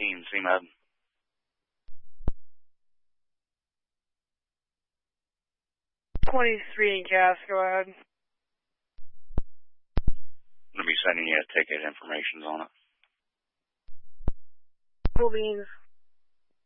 CMed. 23 in Cass, go ahead. I'm going to be sending you ticket information on it. Cool beans.